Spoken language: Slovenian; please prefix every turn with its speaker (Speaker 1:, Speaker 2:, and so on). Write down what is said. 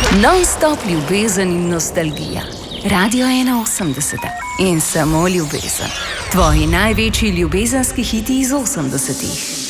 Speaker 1: Non-stop ljubezen in nostalgija. Radio 81 in samo ljubezen. Tvoji največji ljubezenski hiti iz 80-ih.